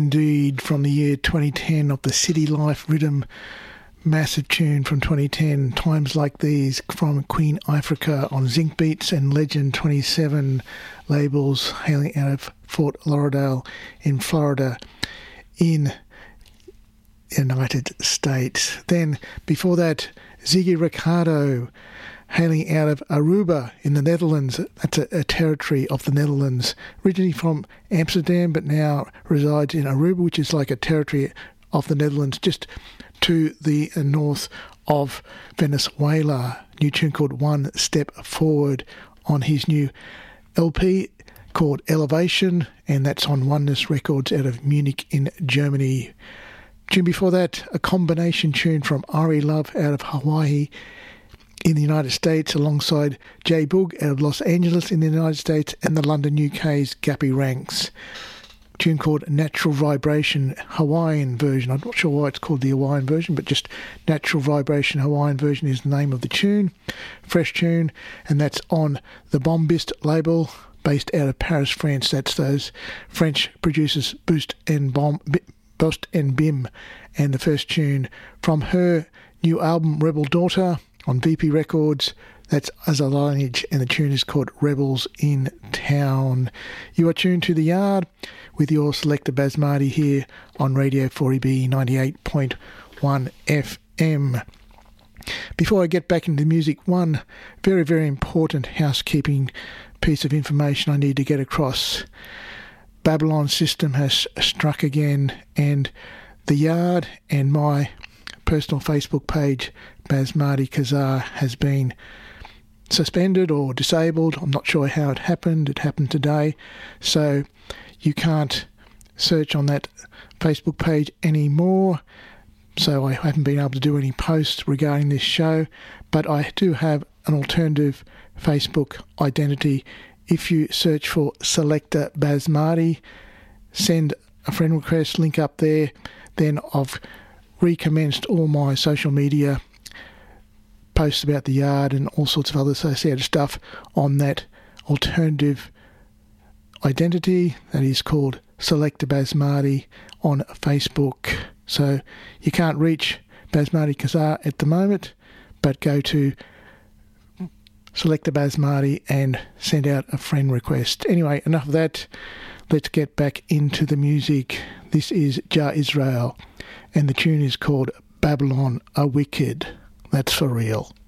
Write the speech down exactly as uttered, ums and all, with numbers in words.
Indeed, from the year twenty ten of the City Life Rhythm massive tune from twenty ten, Times Like These, from Queen Ifrica on Zinc Beats and Legend twenty-seven labels, hailing out of Fort Lauderdale in Florida in United States. Then before that, Ziggy Ricardo, hailing out of Aruba in the Netherlands. That's a, a territory of the Netherlands, originally from Amsterdam, but now resides in Aruba, which is like a territory of the Netherlands, just to the north of Venezuela. New tune called One Step Forward on his new L P called Elevation, and that's on Oneness Records out of Munich in Germany. Tune before that, a combination tune from Ari Love out of Hawaii in the United States, alongside Jay Boog out of Los Angeles in the United States, and the London U K's Gappy Ranks. Tune called Natural Vibration, Hawaiian version. I'm not sure why it's called the Hawaiian version, but just Natural Vibration Hawaiian version is the name of the tune. Fresh tune, and that's on the Bombist label, based out of Paris, France. That's those French producers Boost and Bomb, Boost and Bim, and the first tune from her new album Rebel Daughter on V P Records. That's As a Lineage, and the tune is called Rebels in Town. You are tuned to The Yard with your selector Basmati here on Radio four E B ninety-eight point one F M. Before I get back into music, one very, very important housekeeping piece of information I need to get across. Babylon System has struck again, and The Yard and my personal Facebook page, Basmati Kazar, has been suspended or disabled. I'm not sure how it happened. It happened today. So you can't search on that Facebook page anymore. So I haven't been able to do any posts regarding this show. But I do have an alternative Facebook identity. If you search for Selector Basmati, send a friend request, link up there. Then I've recommenced all my social media posts about the yard and all sorts of other associated stuff on that alternative identity that is called Selector Basmati on Facebook. So you can't reach Basmati Kazar at the moment, but go to Selector Basmati and send out a friend request. Anyway, enough of that. Let's get back into the music. This is Jah Israel, and the tune is called Babylon a Wicked. That's for real.